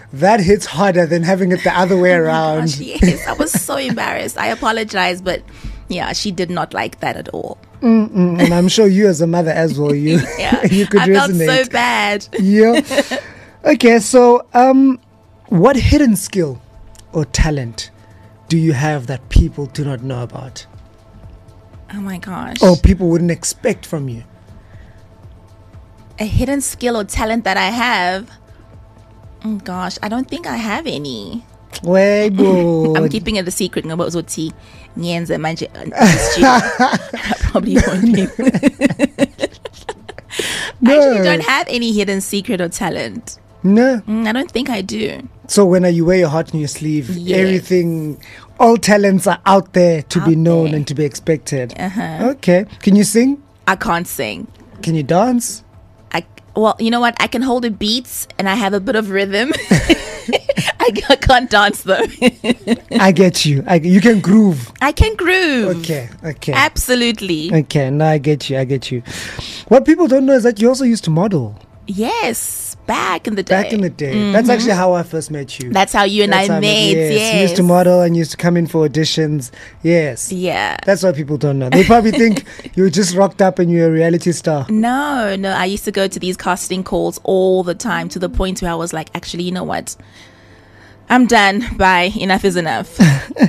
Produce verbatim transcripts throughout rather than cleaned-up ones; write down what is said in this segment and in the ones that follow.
that hits harder than having it the other way Oh my around. gosh, yes, I was so embarrassed. I apologize, but yeah, she did not like that at all. Mm-mm. And I'm sure you as a mother as well, you, Yeah, you could I resonate. felt so bad. Yeah. Okay, so um, what hidden skill or talent do you have that people do not know about? Oh my gosh. Or people wouldn't expect from you? A hidden skill or talent that I have? Oh gosh, I don't think I have any. Way good. I'm keeping it a secret. Ngoba uzothi ngiyenze manje I probably won't be. No. I actually don't have any hidden secret or talent. No. Mm, I don't think I do. So when you wear your heart on your sleeve, Yes. everything, all talents are out there to be Out known there. and to be expected. Uh-huh. Okay. Can you sing? I can't sing. Can you dance? I well, you know what? I can hold a beat and I have a bit of rhythm. I ca- can't dance though. I get you. I, you can groove. I can groove. Okay. Okay. Absolutely. Okay. No, I get you. I get you. What people don't know is that you also used to model Yes, back in the day. back in the day. That's actually how I first met you. That's how you and That's how I met. Yes. Yes. You used to model and used to come in for auditions. Yes. Yeah. That's what people don't know. They probably think you were just rocked up and you're a reality star. No, no. I used to go to these casting calls all the time to the point where I was like, actually, you know what? I'm done. Bye. Enough is enough.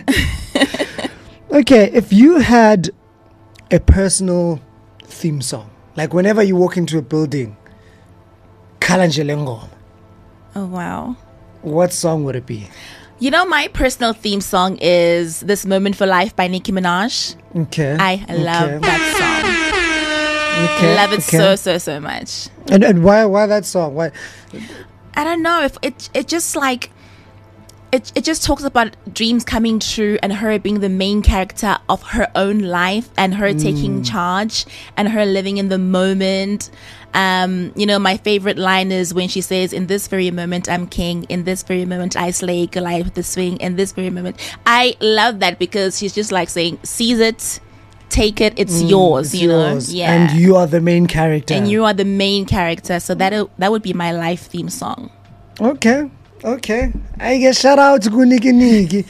Okay, if you had a personal theme song, like whenever you walk into a building, Kalanjele Ngoma, Oh, wow. what song would it be? You know, my personal theme song is This Moment for Life by Nicki Minaj. Okay. I love okay. that Okay. song. Love it okay. so, so, so much. And and why why that song? Why? I don't know if it it just like it it just talks about dreams coming true and her being the main character of her own life and her taking charge and her living in the moment. Um, you know, my favorite line is when she says, "In this very moment, I'm king. In this very moment, I slay Goliath with the swing. In this very moment," I love that because she's just like saying, "Seize it, take it, it's yours." It's you yours, know, yeah. And you are the main character. And you are the main character. So that that would be my life theme song. Okay. Okay. I guess shout out to Niki Niki.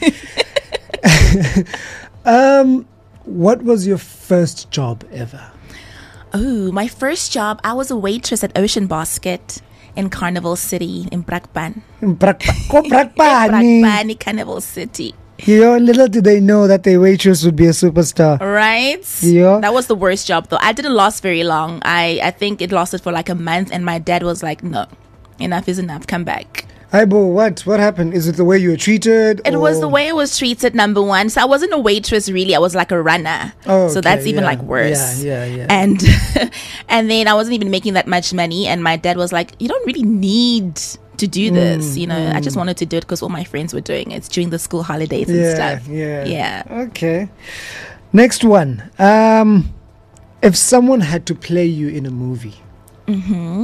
um, what was your first job ever? Oh, my first job, I was a waitress at Ocean Basket in Carnival City in Brakpan. Brakpa- Ko Brakpani. Brakpan, Carnival City. You know, little did they know that their waitress would be a superstar. Right? Yeah. That was the worst job though. I didn't last very long. I, I think it lasted for like a month and my dad was like, no, enough is enough. Come back. Aibo, what? What happened? Is it the way you were treated? It or- was the way I was treated, number one. So I wasn't a waitress really. I was like a runner. Oh, so okay, that's even yeah. like worse. Yeah, yeah, yeah. And and then I wasn't even making that much money. And my dad was like, you don't really need to do this. Mm, you know, I just wanted to do it because all my friends were doing it during the school holidays and yeah, stuff. yeah. Yeah. Okay. Next one. Um, if someone had to play you in a movie, Mm-hmm.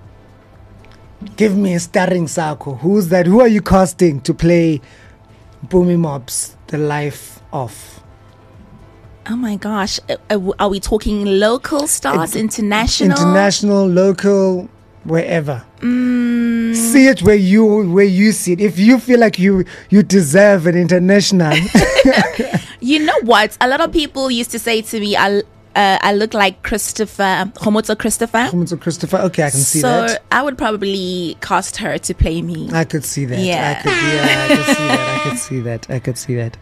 give me a starring Sako. Who's that? Who are you casting to play Boomy Mobs, the life of? Oh my gosh. Uh, uh, Are we talking local stars, It- international? International, local, wherever. Mm, See it where you where you see it. If you feel like you you deserve an international, you know what? A lot of people used to say to me, I, uh, I look like Christopher, Homotso Christopher. so Christopher. Okay, I can see so that. I would probably cast her to play me. I could see that. Yeah. I could, yeah, I could see that. I could see that. I could see that.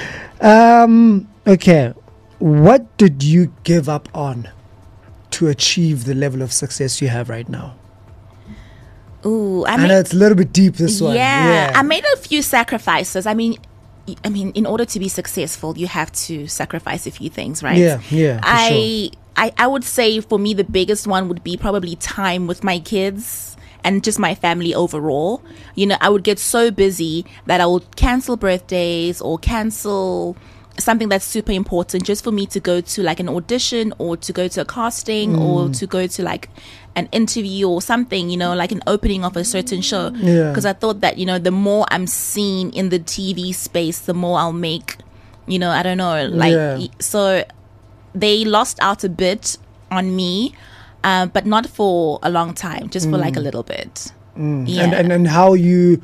Um. Okay. What did you give up on to achieve the level of success you have right now? Ooh, I I, mean, know it's a little bit deep. This one. yeah, Yeah. I made a few sacrifices. I mean, y- I mean, in order to be successful, you have to sacrifice a few things, right? Yeah. Yeah. For I, sure. I, I would say for me, the biggest one would be probably time with my kids and just my family overall. You know, I would get so busy that I would cancel birthdays or cancel something that's super important just for me to go to like an audition or to go to a casting or to go to like an interview or something, you know, like an opening of a certain show. Yeah. Because I thought that, you know, the more I'm seen in the T V space, the more I'll make, you know, I don't know, like, Yeah. so they lost out a bit on me, uh, but not for a long time, just for like a little bit. Mm. Yeah. And, and and how you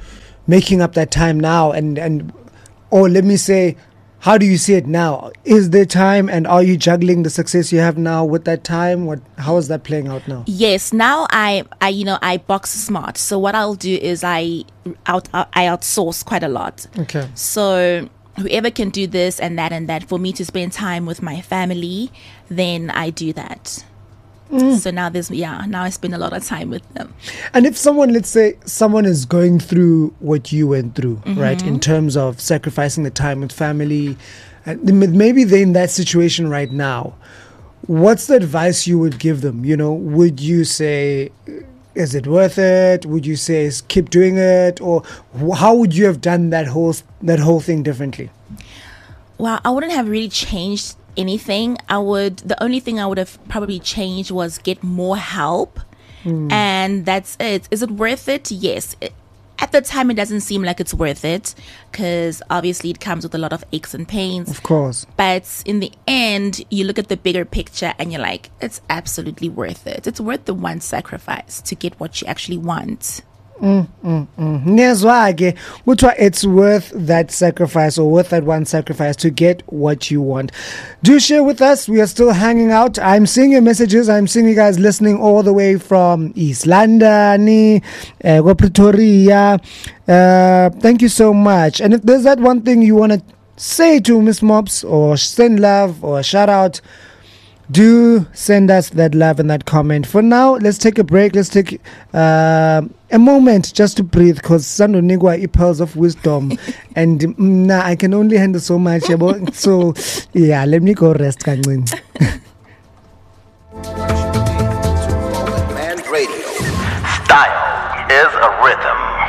making up that time now, and and or let me say, how do you see it now? Is there time, and are you juggling the success you have now with that time? What, how is that playing out now? Yes, now I, I, you know, I box smart. So what I'll do is I out, I outsource quite a lot. Okay. So whoever can do this and that and that for me to spend time with my family, then I do that. Mm. So now there's, yeah, now I spend a lot of time with them. And if someone, let's say someone is going through what you went through, mm-hmm. right, in terms of sacrificing the time with family, and maybe they're in that situation right now, what's the advice you would give them? You know, would you say, is it worth it? Would you say keep doing it? Or how would you have done that whole, that whole thing differently? Well, I wouldn't have really changed anything. I would, the only thing I would have probably changed was get more help. Mm. And that's it. Is it worth it? Yes. It, at the time, it doesn't seem like it's worth it because obviously it comes with a lot of aches and pains. Of course. But in the end, you look at the bigger picture and you're like, it's absolutely worth it. It's worth the one sacrifice to get what you actually want. Mm, mm, mm. It's worth that sacrifice, or worth that one sacrifice to get what you want. Do share with us. We are still hanging out. I'm seeing your messages. I'm seeing you guys listening all the way from East London, uh, Pretoria. Uh, thank you so much. And if there's that one thing you want to say to Miss Mops, or send love, or shout out, do send us that love and that comment. For now, let's take a break. Let's take uh, a moment just to breathe, because Sando Nigwa pearls of wisdom, and mm, nah, I can only handle so much. So, yeah, let me go rest. Man Radio. Style is a rhythm.